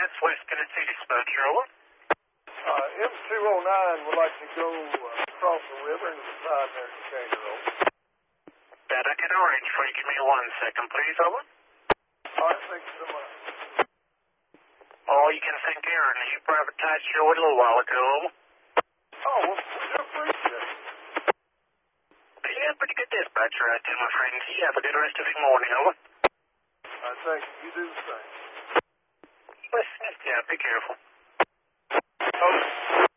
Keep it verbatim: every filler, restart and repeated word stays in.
that's West Tennessee Dispatcher, over. Uh, M two oh nine would like to go uh, across the river into the side there at Decatur, over. That I can arrange for you. Give me one second, please, over. All right, thank you so much. Oh, you can thank Aaron. He privatized you a little while ago, over. Oh, well, we appreciate it. Yeah, pretty good dispatcher right there, my friend. You have a good rest of your morning, over. All right, thank you. You do the same. Listen, yeah, be careful. Okay.